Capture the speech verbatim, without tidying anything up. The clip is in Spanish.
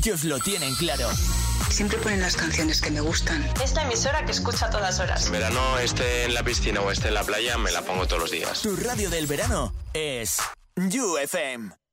ellos lo tienen claro. Siempre ponen las canciones que me gustan. Es la emisora que escucho a todas horas. En verano, esté en la piscina o esté en la playa, me la pongo todos los días. Tu radio del verano es You F M.